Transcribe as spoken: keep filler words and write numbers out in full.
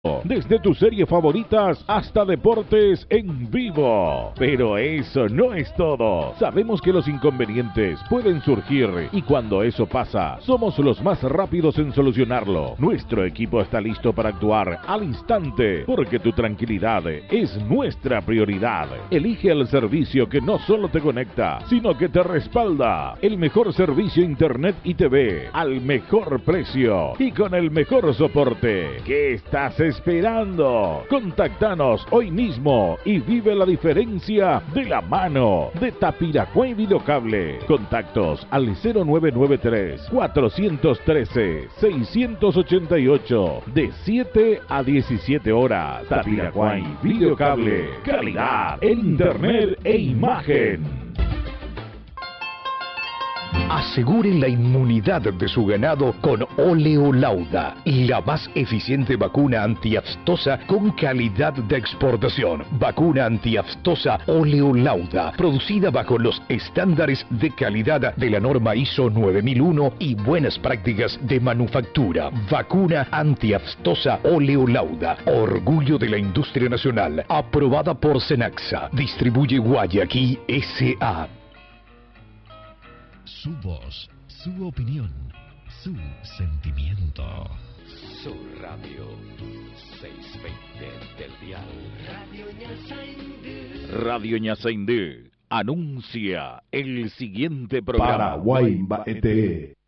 Desde tus series favoritas hasta deportes en vivo. Pero eso no es todo. Sabemos que los inconvenientes pueden surgir y cuando eso pasa, somos los más rápidos en solucionarlo. Nuestro equipo está listo para actuar al instante, porque tu tranquilidad es nuestra prioridad. Elige el servicio que no solo te conecta, sino que te respalda. El mejor servicio internet y T V, al mejor precio y con el mejor soporte. ¿Qué estás esperando? Contactanos hoy mismo y vive la diferencia de la mano de Tapiracuay Videocable. Contactos al cero nueve nueve tres, cuatro uno tres, seis ocho ocho de siete a diecisiete horas. Tapiracuay Videocable, calidad en internet e imagen. Aseguren la inmunidad de su ganado con Oleolauda, la más eficiente vacuna antiaftosa con calidad de exportación. Vacuna antiaftosa Oleolauda, producida bajo los estándares de calidad de la norma I S O nueve mil uno y buenas prácticas de manufactura. Vacuna antiaftosa Oleolauda, orgullo de la industria nacional, aprobada por Senaxa. Distribuye Guayaquil S A Su voz, su opinión, su sentimiento. Su radio, seiscientos veinte del dial. Radio Ñasaindú. Radio Ñasaindú anuncia el siguiente programa. Paraguay Baete.